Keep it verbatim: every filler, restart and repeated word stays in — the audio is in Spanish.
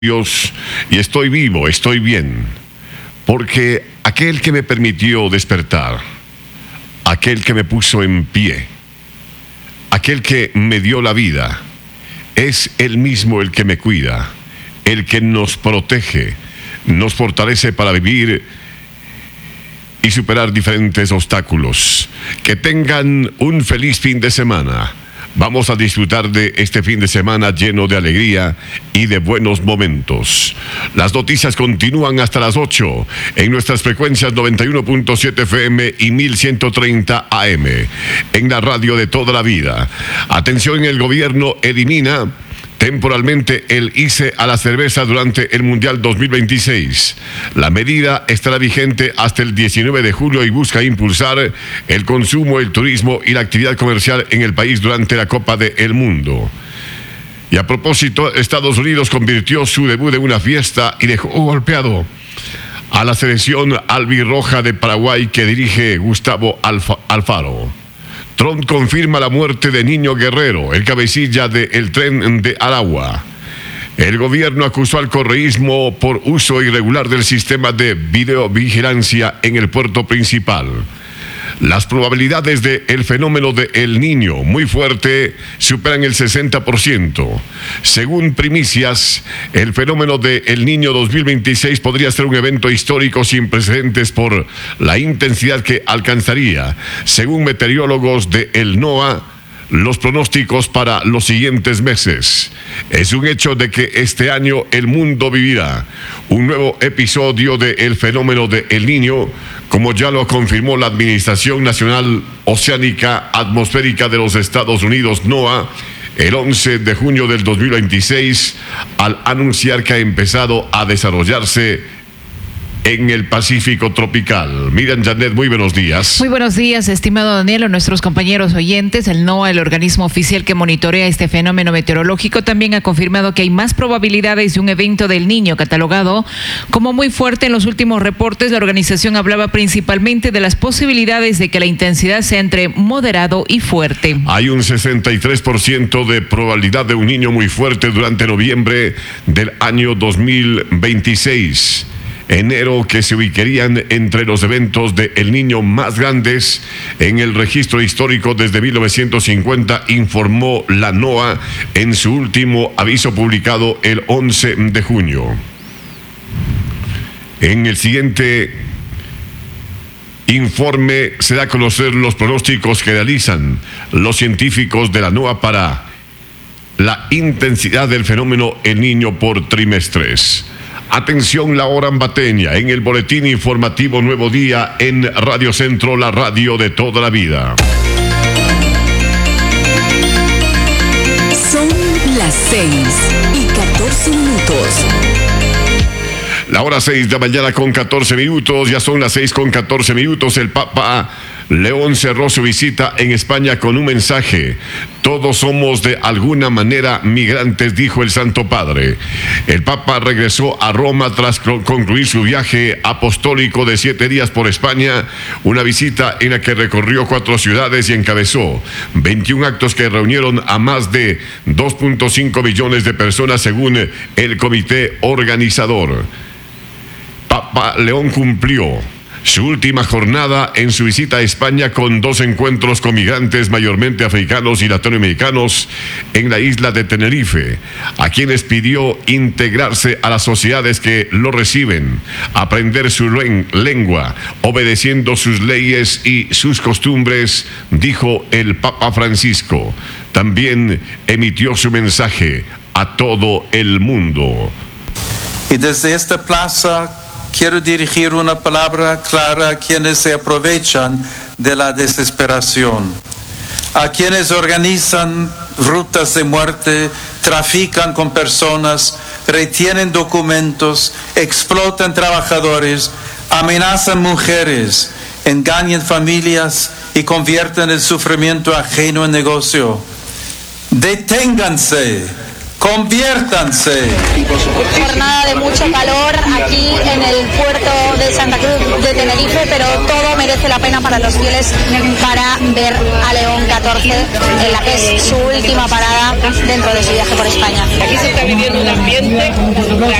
Dios, y estoy vivo, estoy bien, porque aquel que me permitió despertar, aquel que me puso en pie, aquel que me dio la vida, es el mismo el que me cuida, el que nos protege, nos fortalece para vivir y superar diferentes obstáculos. Que tengan un feliz fin de semana. Vamos a disfrutar de este fin de semana lleno de alegría y de buenos momentos. Las noticias continúan hasta las ocho en nuestras frecuencias noventa y uno punto siete F M y mil ciento treinta A M en la radio de toda la vida. Atención, el gobierno elimina temporalmente el I C E a la cerveza durante el Mundial dos mil veintiséis. La medida estará vigente hasta el diecinueve de julio y busca impulsar el consumo, el turismo y la actividad comercial en el país durante la Copa del Mundo. Y a propósito, Estados Unidos convirtió su debut en una fiesta y dejó golpeado a la selección albirroja de Paraguay que dirige Gustavo Alfa- Alfaro. Trump confirma la muerte de Niño Guerrero, el cabecilla del tren de Aragua. El gobierno acusó al correísmo por uso irregular del sistema de videovigilancia en el puerto principal. Las probabilidades del fenómeno de El Niño muy fuerte superan el sesenta por ciento. Según primicias, el fenómeno de El Niño dos mil veintiséis podría ser un evento histórico sin precedentes por la intensidad que alcanzaría. Según meteorólogos de el NOAA, los pronósticos para los siguientes meses. Es un hecho de que este año el mundo vivirá un nuevo episodio del fenómeno de El Niño, como ya lo confirmó la Administración Nacional Oceánica Atmosférica de los Estados Unidos, NOAA, el once de junio del dos mil veintiséis, al anunciar que ha empezado a desarrollarse en el Pacífico tropical. Miriam Janet, muy buenos días. Muy buenos días, estimado Daniel, a nuestros compañeros oyentes. El NOAA, el organismo oficial que monitorea este fenómeno meteorológico, también ha confirmado que hay más probabilidades de un evento del Niño catalogado como muy fuerte. En los últimos reportes, la organización hablaba principalmente de las posibilidades de que la intensidad sea entre moderado y fuerte. Hay un sesenta y tres por ciento de probabilidad de un niño muy fuerte durante noviembre del año dos mil veintiséis. Enero, que se ubicarían entre los eventos de El Niño más grandes en el registro histórico desde mil novecientos cincuenta, informó la NOAA en su último aviso publicado el once de junio. En el siguiente informe se da a conocer los pronósticos que realizan los científicos de la NOAA para la intensidad del fenómeno El Niño por trimestres. Atención, la hora ambateña en el boletín informativo Nuevo Día en Radio Centro, la radio de toda la vida. Son las seis y catorce minutos. La hora seis de la mañana con catorce minutos, ya son las seis con catorce minutos. El Papa León cerró su visita en España con un mensaje. Todos somos de alguna manera migrantes, dijo el Santo Padre. El Papa regresó a Roma tras concluir su viaje apostólico de siete días por España, una visita en la que recorrió cuatro ciudades y encabezó veintiún actos que reunieron a más de dos punto cinco millones de personas según el comité organizador. Papa León cumplió su última jornada en su visita a España con dos encuentros con migrantes mayormente africanos y latinoamericanos en la isla de Tenerife, a quienes pidió integrarse a las sociedades que lo reciben, aprender su lengua, obedeciendo sus leyes y sus costumbres, dijo el Papa Francisco. También emitió su mensaje a todo el mundo. Y desde esta plaza quiero dirigir una palabra clara a quienes se aprovechan de la desesperación, a quienes organizan rutas de muerte, trafican con personas, retienen documentos, explotan trabajadores, amenazan mujeres, engañan familias y convierten el sufrimiento ajeno en negocio. Deténganse. Conviértanse. Jornada hace mucho calor aquí en el puerto de Santa Cruz de Tenerife, pero todo merece la pena para los fieles para ver a León catorce en la que es su última parada dentro de su viaje por España. Aquí se está viviendo un ambiente